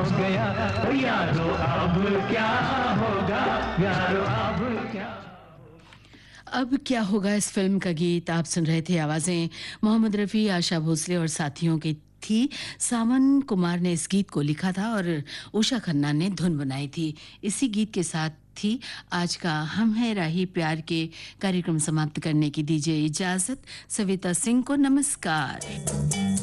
गया। ओ यारो अब क्या होगा, यारो अब क्या। अब क्या होगा इस फिल्म का गीत आप सुन रहे थे। आवाजें मोहम्मद रफ़ी, आशा भोसले और साथियों की थी। सावन कुमार ने इस गीत को लिखा था और उषा खन्ना ने धुन बनाई थी। इसी गीत के साथ थी आज का हम है राही प्यार के कार्यक्रम समाप्त करने की दीजिए इजाजत। सविता सिंह को नमस्कार।